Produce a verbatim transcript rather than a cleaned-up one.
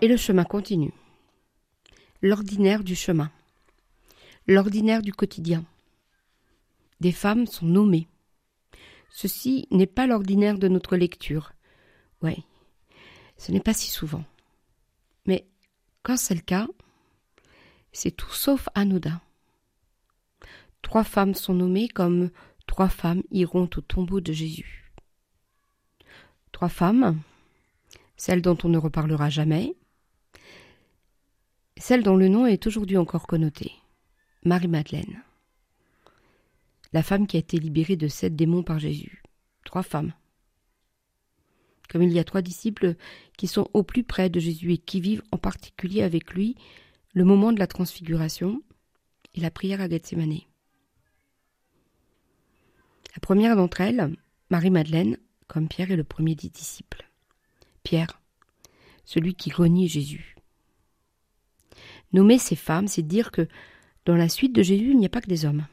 Et le chemin continue. L'ordinaire du chemin. L'ordinaire du quotidien. Des femmes sont nommées. Ceci n'est pas l'ordinaire de notre lecture. Ouais, ce n'est pas si souvent. Mais quand c'est le cas, c'est tout sauf anodin. Trois femmes sont nommées comme trois femmes iront au tombeau de Jésus. Trois femmes, celle dont on ne reparlera jamais, celle dont le nom est aujourd'hui encore connoté, Marie-Madeleine. La femme qui a été libérée de sept démons par Jésus. Trois femmes. Comme il y a trois disciples qui sont au plus près de Jésus et qui vivent en particulier avec lui le moment de la transfiguration et la prière à Gethsémane. La première d'entre elles, Marie-Madeleine, comme Pierre est le premier des disciples. Pierre, celui qui renie Jésus. Nommer ces femmes, c'est dire que dans la suite de Jésus, il n'y a pas que des hommes.